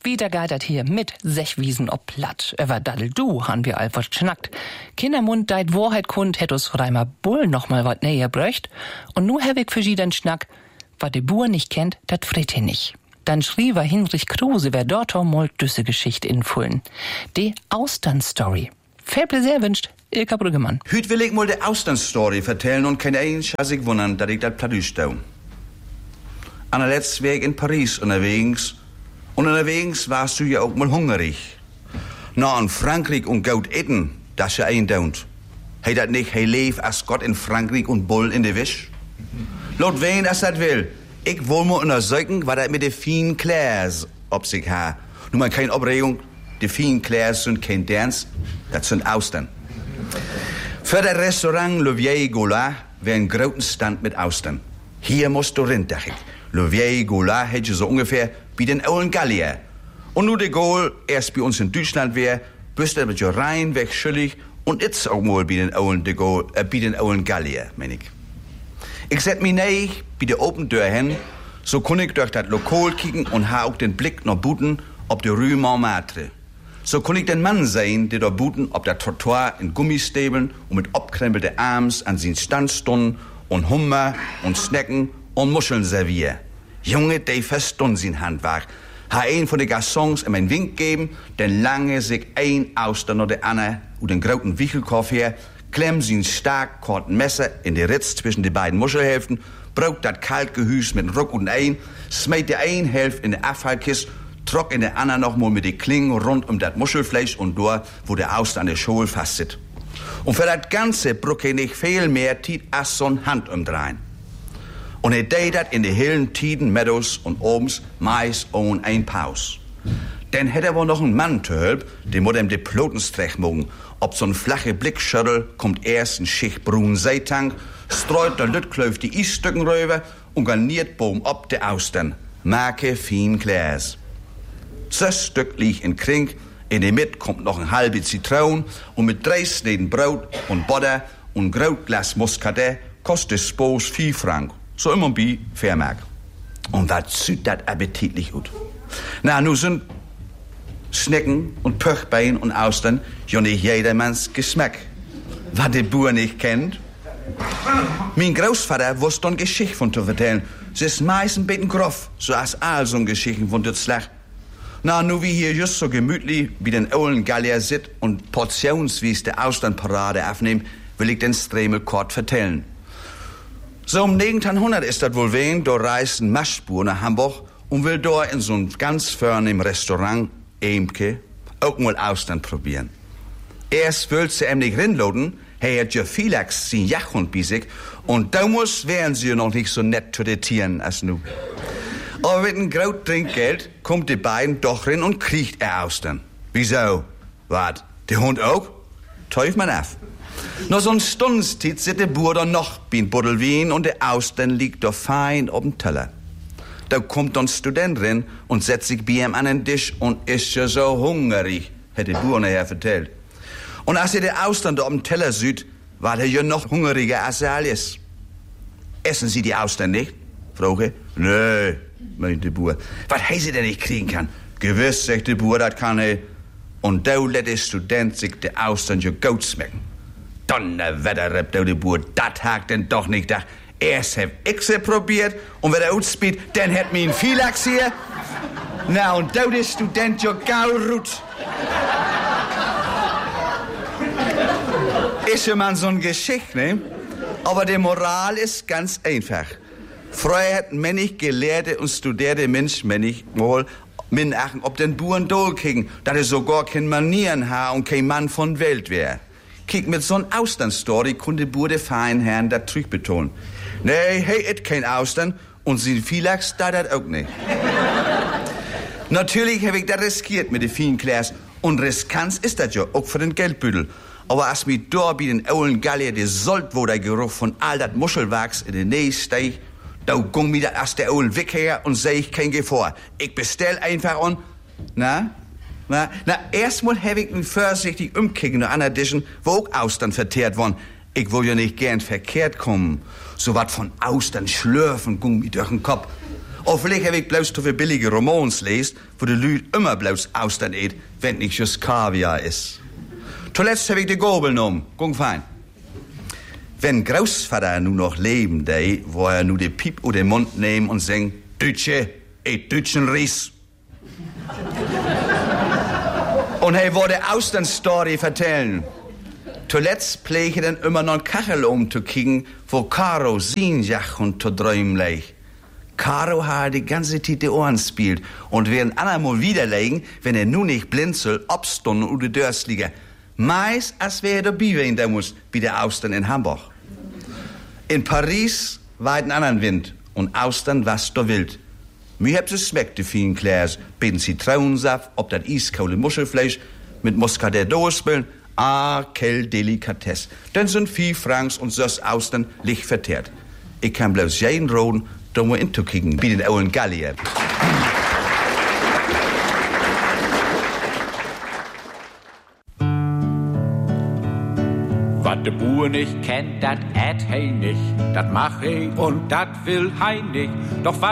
Wieder geitert hier mit Sechwiesen ob Platt. Über Daddel du han wir all wat schnackt. Kindermund deit Wahrheit kund, hätt us Reimer Bull noch mal wat näher bröcht. Und nu hab ich für sie den Schnack. Wat de Buhr nicht kennt, dat fritt he nicht. Dann schrie war Hinrich Kruse, wer dort mal düsse Geschichte infullen. Die Austern-Story. Viel Pläsier wünscht Ilka Brüggemann. Hüt will ich mal die Austern-Story vertellen und kein Einsch has ich wundern, dass ich dat Plattdeutsch stau. An der letzten Weg in Paris unterwegs. Und unterwegs warst du ja auch mal hungrig. Na, in Frankreich und Gaut etten, das ja eindaunt. Hey dat nicht, hey leef als Gott in Frankreich und Bull in de Wisch? Laut wen as dat will. Ich will mal untersuchen, was dat mit de feinen Clairs ob sich ha. Nur mal keine Aufregung, die feinen Clairs sind kein Dance, das sind Austern. Für das Restaurant Le Vieil Gaulois wäre ein großen Stand mit Austern. Hier musst du rein, dachte ich. Le Vieil Gaulois hätte so ungefähr wie den Ollen Gallier. Und nur de Gaulle erst bei uns in Deutschland wär, bist er mit jo rein weg schuldig und jetzt auch mal wie den Ollen de Gaulle, wie den Ollen Gallier, mein ich. Ich set mich näher bei der Open Tür hin, so kann ich durch das Lokal kicken und ha auch den Blick nach Buten ob de Rue Montmartre. So kann ich den Mann sehen, der da Buten ob der Trottoir in Gummistäbeln und mit abkrempelten Arms an sin Stand stunden und Hummer und Snacken und Muscheln servieren. Junge, die verstund sin Handwerk. Ha ein von de Garçons ihm einen Wink geben, denn lange sich ein Auster noch der Anne und den grauten Wichelkopf her, klemm sin stark korten Messer in die Ritz zwischen de beiden Muschelhälften, braucht dat Kaltgehüs mit Ruck und ein, smeit de ein Hälft in de Abfallkist, trock in der Anne noch mal mit de Klingen rund dat Muschelfleisch und dort, wo der Auster an der Schol fast sit. Und für dat Ganze brucke nicht viel mehr Tiet as so'n Hand umdrehen. Und er deed dat in de hillen Tiden, Meadows und Obens mais ohn ein Paus. Denn hätt er wohl noch einen Mann töhlt, den muss ihm de Plotenstrech mogen. Ob so'n flache Blickschüttel kommt erst ein Schicht brun Seitank, streut der Lüttkläuf die Isstücken rüber und garniert boom ob de Austern. Marke fin Clairs. Das Stück liegt in Krink, in der Mitte kommt noch ein halbe Zitron und mit 3 Sneden Brot und Butter und Grautglas Muscadet kostet es bloß 4 Franken. So immer wie Fairmark. Und was sieht das appetitlich gut. Na, nu sind Schnecken und Pöchbein und Austern ja nicht jedermanns Geschmack. Was der Bauer nicht kennt. Mein Großvater wusste dann Geschichte von zu erzählen. Sie ist meist ein bisschen groff, so als all so Geschichten von der Schlag. Na, nu wie hier just so gemütlich wie den Ollen Gallier sit und portionswies der Austernparade aufnehmen, will ich den Stremel kort vertellen. So um 1900 ist das wohl wen, da reist ein Maschspur nach Hamburg und will da in so ein ganz vornehm Restaurant, Eemke, auch mal Austern probieren. Erst will sie ihm nicht rinloden, er hat ja Philax, sein Jachhund bei sich, und damals wären sie ja noch nicht so nett zu den Tieren als nu. Aber mit einem Graut Trinkgeld kommt die beiden doch rein und kriegt Austern. Wieso? Wat, der Hund auch? Teuf man auf. Noch so ein Stundenstiet sitzt der Bauer dann noch bei ein Buddel Wien und der Austern liegt doch fein auf dem Teller. Da kommt dann ein Student rein und setzt sich bei ihm an den Tisch und ist ja so hungrig, hat der Bauer nachher vertellt. Und als er der Austern da auf dem Teller sieht, war er ja noch hungriger als er alles. Essen Sie die Austern nicht? Frage. Nö, meint der Bauer. Was heißt denn nicht kriegen kann? Gewiss, sagt der Bauer, das kann er. Und da lässt der Student sich die Austern ja gut schmecken. Donnerwetter, rappt der Bauer, das hakt denn doch nicht da. Erst hab ich sie probiert und wenn er ausspielt, dann hat mir ein Philax hier. Na, und da der Student ja gaurut. Ist ja mal so eine Geschichte, ne? Aber die Moral ist ganz einfach. Früher hat männlich gelehrte und studierte Mensch, männlich wohl, minachen, ob den Buren dohl kriegen, dass er sogar kein Manieren ha und kein Mann von Welt wär. Kick, mit so'n Austern-Story konnte Bude fein Herrn dat Trüg betonen. Nee, hey, et kein Austern und sie Philax da dat auch nicht. Natürlich hab ich das riskiert mit den vielen Clairs und Riskanz ist das ja auch für den Geldbüttel. Aber als mir da bei den Ollen Gallier der Saltwatergeruch von all dat Muschelwachs in den Nähe steig, da ging mir das aus der Ollen weg her und seh ich kein Gefahr. Ich bestell einfach und, na, erstmal hab ich mich vorsichtig umkicken nach anderen Tischen, wo auch Austern vertehrt worden. Ich will ja nicht gern verkehrt kommen. So wat von Austern schlürfen ging mir durch den Kopf. Of vielleicht habe ich bloß zu viel billige Romans lest, wo die Leute immer bloß Austern eet, wenn nicht just Kaviar ist. Zuletzt habe ich die Gabel genommen. Gung fein. Wenn Großvater nu noch leben, wo er nu die Piep oder den Mund nehmen und singen, Dütsche, Dütschen Ries. Und er wollte Austern-Story vertellen. Zuletzt pflege dann immer noch ein Kachel zu kicken, wo Caro Sinjach und zu träumen leg. Caro hat die ganze Zeit die Ohren spielt und werden andermal widerlegen, wenn er nu nicht blinzel, obstunden oder Dörs liege. Meist, als wäre der Biwin da muss, wie der Austern in Hamburg. In Paris war ein anderen Wind und Austern was da wild. Mir habt es schmeckt, die vielen Gläser, bisschen Zitronensaft, ob das eiskalte Muschelfleisch mit Muscadero spüllen, quelle Delikatesse. Dann sind 4 Francs und das Austern licht verteert. Ich kann bloß jeden roden, da mal inzukicken, wie den ollen Gallier. Was de Buhr nicht kennt, dat ät hei nicht, dat mach ich und dat will hei nicht. Doch